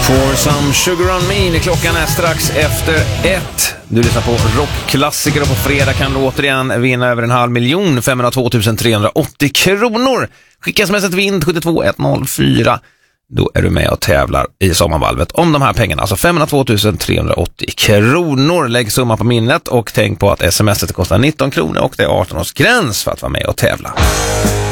Pour some sugar on me. Klockan är strax efter 1. Du lyssnar på rockklassiker och på fredag kan du återigen vinna över 502 380 kronor. Skicka smset vind 72104. Då är du med och tävlar i sommarvalvet om de här pengarna. Alltså 502 380 kronor. Lägg summa på minnet och tänk på att smset kostar 19 kronor och det är 18 års gräns för att vara med och tävla.